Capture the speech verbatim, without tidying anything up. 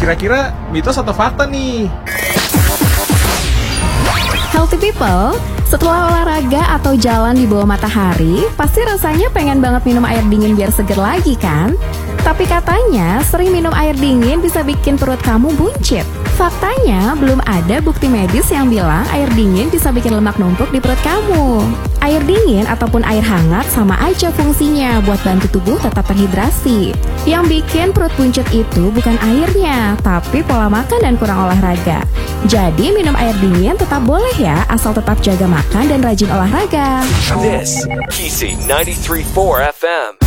Kira-kira mitos atau fakta nih? Healthy people, setelah olahraga atau jalan di bawah matahari, pasti rasanya pengen banget minum air dingin biar seger lagi kan? Tapi katanya sering minum air dingin bisa bikin perut kamu buncit. Faktanya belum ada bukti medis yang bilang air dingin bisa bikin lemak numpuk di perut kamu. Air dingin ataupun air hangat sama aja fungsinya buat bantu tubuh tetap terhidrasi. Yang bikin perut buncit itu bukan airnya, tapi pola makan dan kurang olahraga. Jadi minum air dingin tetap boleh ya, asal tetap jaga makan dan rajin olahraga. This, Kisi ninety-three point four F M.